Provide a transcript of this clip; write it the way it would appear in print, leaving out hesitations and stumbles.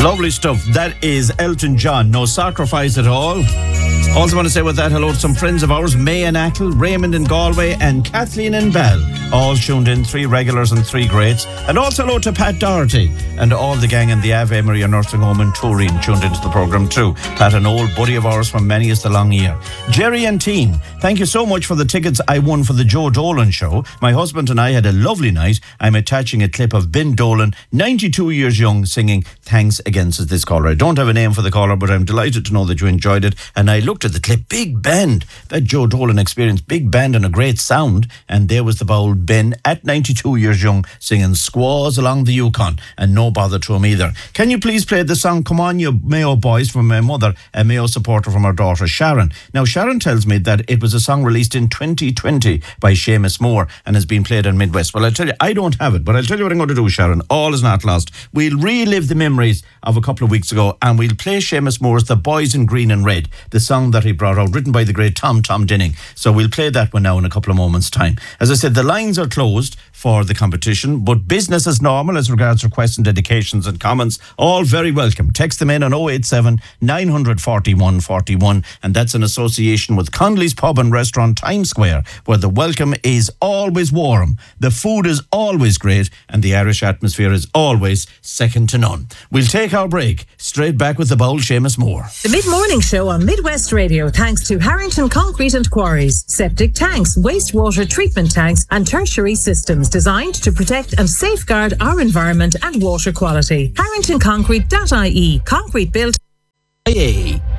Lovely stuff. That is Elton John. No sacrifice at all. Also want to say with that hello to some friends of ours, May and Ackle, Raymond in Galway and Kathleen in Bell. All tuned in, 3 regulars and 3 greats. And also hello to Pat Doherty and all the gang in the Ave Maria Nursing Home in Turin tuned into the programme too. Pat, an old buddy of ours from many is the long year. Jerry and team, thank you so much for the tickets I won for the Joe Dolan show. My husband and I had a lovely night. I'm attaching a clip of Ben Dolan, 92 years young, singing Thanks Again, says this caller. I don't have a name for the caller, but I'm delighted to know that you enjoyed it. And I looked at the clip, big band, that Joe Dolan experience, big band and a great sound. And there was the bold Ben at 92 years young singing Squaws Along the Yukon, and no bother to him either. Can you please play the song Come On You Mayo Boys from my mother, a Mayo supporter from her daughter Sharon. Now Sharon tells me that it was a song released in 2020 by Seamus Moore and has been played on Midwest. Well, I'll tell you, I don't have it, but I'll tell you what I'm going to do, Sharon. All is not lost. We'll relive the memories of a couple of weeks ago and we'll play Seamus Moore's The Boys in Green and Red, the song that he brought out, written by the great Tom Dinning. So we'll play that one now in a couple of moments' time. As I said, the lines are closed for the competition, but business as normal as regards requests and dedications and comments, all very welcome. Text them in on 087 941 41, and that's in association with Connolly's Pub and Restaurant, Times Square, where the welcome is always warm, the food is always great, and the Irish atmosphere is always second to none. We'll take our break. Straight back with the bold Seamus Moore. The mid-morning show on Midwest Radio, thanks to Harrington Concrete and Quarries. Septic tanks, wastewater treatment tanks and tertiary systems designed to protect and safeguard our environment and water quality. HarringtonConcrete.ie. Concrete built. IA.